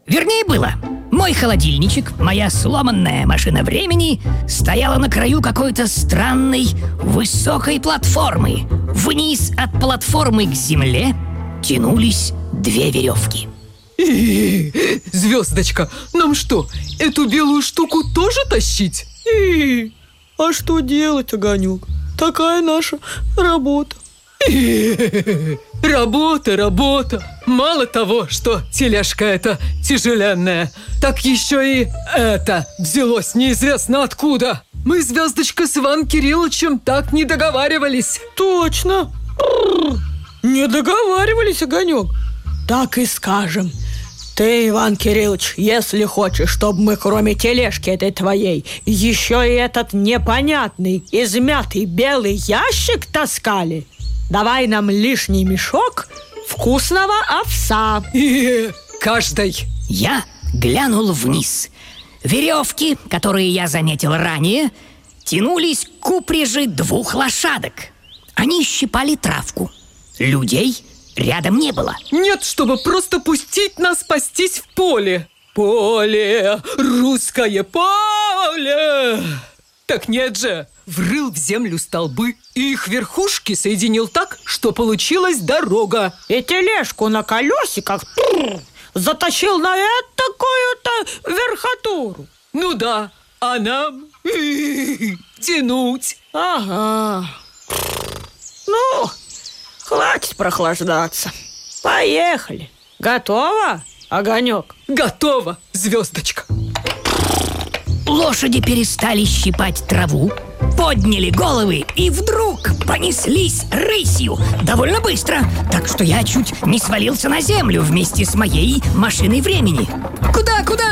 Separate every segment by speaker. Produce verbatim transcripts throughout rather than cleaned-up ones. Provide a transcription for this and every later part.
Speaker 1: Вернее, было. Мой холодильничек, моя сломанная машина времени, стояла на краю какой-то странной высокой платформы. Вниз от платформы к земле тянулись две веревки.
Speaker 2: Звездочка, нам что, эту белую штуку тоже тащить?
Speaker 3: А что делать, Огонек? Такая наша работа.
Speaker 2: Работа, работа. Мало того, что тележка эта тяжеленная, так еще и это взялось неизвестно откуда. Мы, Звездочка, с Иваном Кирилловичем так не договаривались.
Speaker 3: Точно. Не договаривались, Огонек. Так и скажем. Ты, Иван Кириллович, если хочешь, чтобы мы кроме тележки этой твоей еще и этот непонятный, измятый белый ящик таскали, давай нам лишний мешок вкусного овса.
Speaker 2: И каждой.
Speaker 1: Я глянул вниз. Веревки, которые я заметил ранее, тянулись к упряжи двух лошадок. Они щипали травку. Людей рядом не было.
Speaker 2: Нет, чтобы просто пустить нас пастись в поле. Поле, русское поле. Так нет же, врыл в землю столбы и их верхушки соединил так, что получилась дорога.
Speaker 3: И тележку на колесиках затащил на такую-то верхотуру.
Speaker 2: Ну да, а нам тянуть.
Speaker 3: Ага. Ну, хватит прохлаждаться. Поехали. Готово, Огонек?
Speaker 2: Готово, Звездочка.
Speaker 1: Лошади перестали щипать траву, подняли головы и вдруг понеслись рысью довольно быстро, так что я чуть не свалился на землю вместе с моей машиной времени. Куда, куда?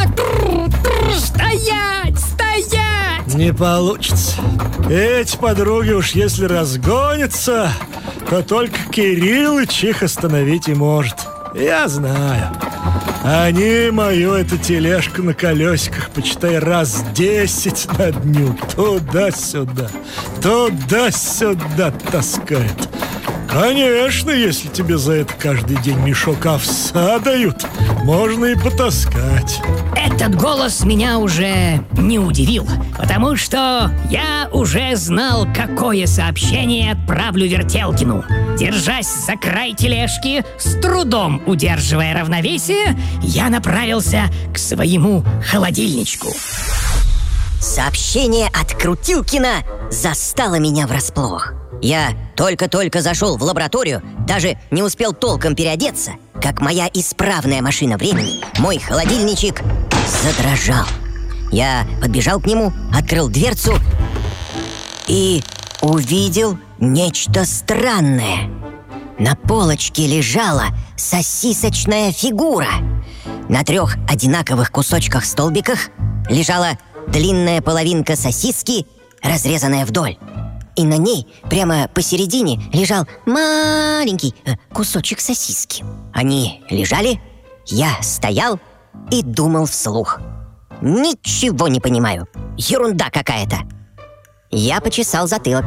Speaker 1: Стоять, стоять!
Speaker 4: Не получится. Эти подруги уж если разгонятся, то только Кириллыч их остановить и может. Я знаю. Они мою эту тележку на колесиках, почитай, раз десять на дню туда-сюда, туда-сюда таскают. Конечно, если тебе за это каждый день мешок овса дают, можно и потаскать.
Speaker 1: Этот голос меня уже не удивил, потому что я уже знал, какое сообщение отправлю Вертелкину. Держась за край тележки, с трудом удерживая равновесие, я направился к своему холодильничку.
Speaker 5: Сообщение от Крутилкина застало меня врасплох. Я только-только зашел в лабораторию, даже не успел толком переодеться, как моя исправная машина времени, мой холодильничек, задрожал. Я подбежал к нему, открыл дверцу и увидел нечто странное. На полочке лежала сосисочная фигура. На трех одинаковых кусочках-столбиках лежала длинная половинка сосиски, разрезанная вдоль. И на ней прямо посередине лежал маленький э, кусочек сосиски. Они лежали, я стоял и думал вслух. Ничего не понимаю, ерунда какая-то. Я почесал затылок.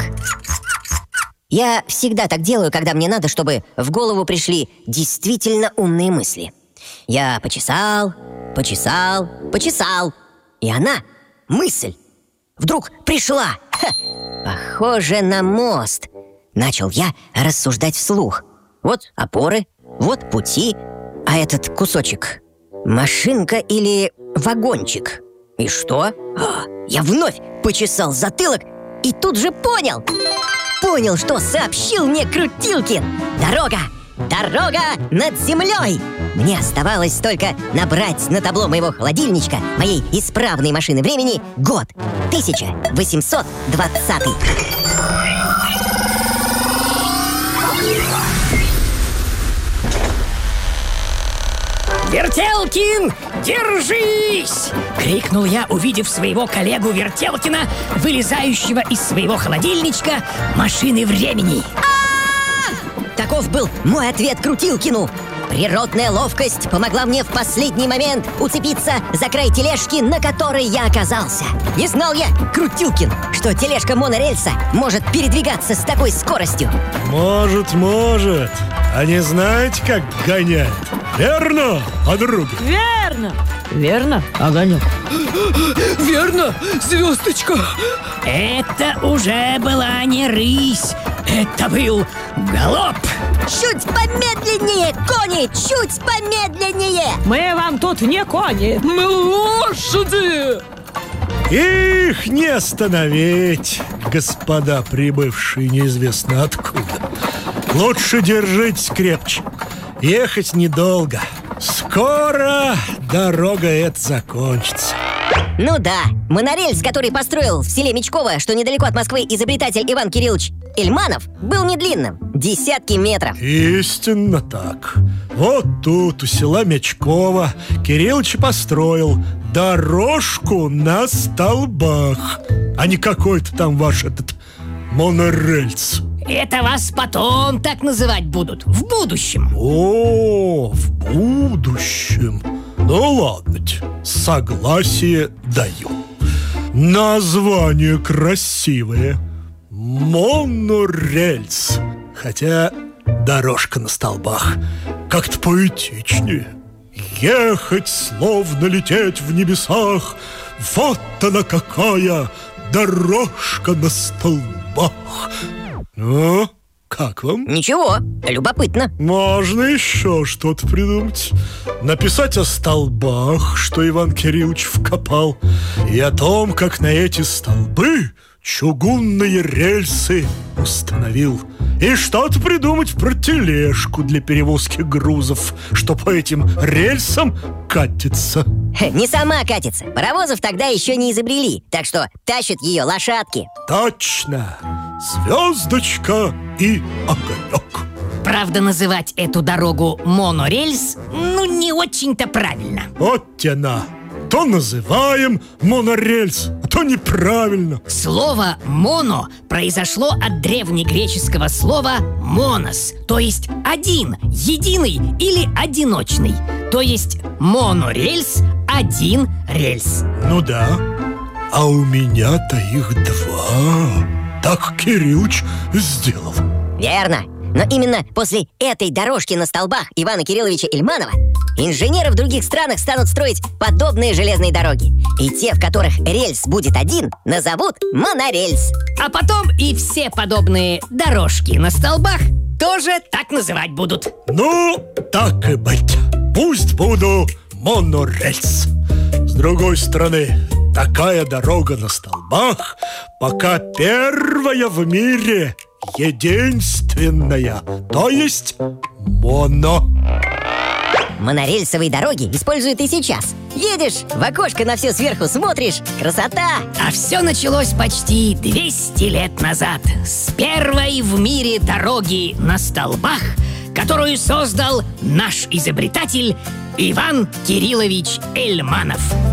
Speaker 5: Я всегда так делаю, когда мне надо, чтобы в голову пришли действительно умные мысли. Я почесал, почесал, почесал. И она, мысль, вдруг пришла. Ха! Похоже на мост. Начал я рассуждать вслух. Вот опоры, вот пути. А этот кусочек — машинка или вагончик? И что? А, я вновь почесал затылок и тут же понял. Понял, что сообщил мне Крутилкин. Дорога! Дорога над землей! Мне оставалось только набрать на табло моего холодильничка, моей исправной машины времени, год тысяча восемьсот двадцатый.
Speaker 1: «Вертелкин, держись!» — крикнул я, увидев своего коллегу Вертелкина, вылезающего из своего холодильничка машины времени.
Speaker 5: Таков был мой ответ Крутилкину. Природная ловкость помогла мне в последний момент уцепиться за край тележки, на которой я оказался. Не знал я, Крутилкин, что тележка монорельса может передвигаться с такой скоростью.
Speaker 4: Может, может. А не знаете, как гоняет? Верно, подруга?
Speaker 3: Верно. Верно, Огонек?
Speaker 2: Верно, Звездочка.
Speaker 1: Это уже была не рысь, это был галоп.
Speaker 5: Чуть помедленнее, кони, чуть помедленнее.
Speaker 3: Мы вам тут не кони.
Speaker 2: Мы лошади.
Speaker 4: Их не остановить, господа, прибывшие неизвестно откуда. Лучше держитесь крепче. Ехать недолго. Скоро дорога эта закончится.
Speaker 5: Ну да, монорельс, который построил в селе Мечково, что недалеко от Москвы, изобретатель Иван Кириллович Эльманов, был не длинным, десятки метров.
Speaker 4: Истинно так. Вот тут, у села Мечково, Кириллыч построил дорожку на столбах, а не какой-то там ваш этот монорельс.
Speaker 1: Это вас потом так называть будут, в будущем.
Speaker 4: О, в будущем. Ну ладно, согласие даю. Название красивое. Монорельс. Хотя дорожка на столбах как-то поэтичнее. Ехать, словно лететь в небесах. Вот она какая дорожка на столбах. Ну, как вам?
Speaker 5: Ничего, любопытно.
Speaker 4: Можно еще что-то придумать. Написать о столбах, что Иван Кириллович вкопал, и о том, как на эти столбы чугунные рельсы установил. И что-то придумать про тележку для перевозки грузов, что по этим рельсам катится.
Speaker 5: Не сама катится. Паровозов тогда еще не изобрели, так что тащат ее лошадки.
Speaker 4: Точно. Звездочка и Огонек.
Speaker 1: Правда, называть эту дорогу монорельс, ну, не очень-то правильно.
Speaker 4: Вот тяна. То называем монорельс, а то неправильно.
Speaker 1: Слово «моно» произошло от древнегреческого слова «монос», то есть «один», «единый» или «одиночный», то есть монорельс – «один рельс».
Speaker 4: Ну да, а у меня-то их два. Так Кириллыч сделал.
Speaker 5: Верно. Но именно после этой дорожки на столбах Ивана Кирилловича Эльманова инженеры в других странах станут строить подобные железные дороги. И те, в которых рельс будет один, назовут монорельс.
Speaker 1: А потом и все подобные дорожки на столбах тоже так называть будут.
Speaker 4: Ну, так и быть. Пусть буду монорельс. С другой стороны, такая дорога на столбах пока первая в мире, единственная, то есть моно.
Speaker 5: Монорельсовые дороги используют и сейчас. Едешь, в окошко на все сверху смотришь, красота!
Speaker 1: А все началось почти двести лет назад с первой в мире дороги на столбах, которую создал наш изобретатель Иван Кириллович Эльманов.